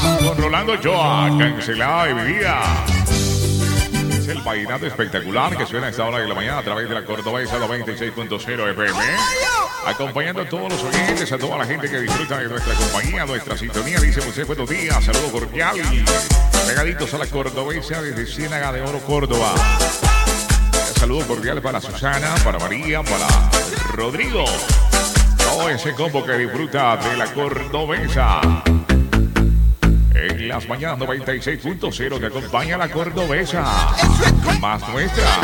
con Rolando Ochoa, cancelada de mi vida. Es el vallenato espectacular que suena a esta hora de la mañana a través de la Cordobesa 96.0 FM. Acompañando a todos los oyentes, a toda la gente que disfruta de nuestra compañía, nuestra sintonía. Dice José, buenos días, saludo cordial. Pegaditos a la Cordobesa desde Ciénaga de Oro, Córdoba. Saludo cordial para Susana, para María, para Rodrigo. Todo ese combo que disfruta de la Cordobesa. En las mañanas 96.0 te acompaña la Cordobesa. Más nuestra.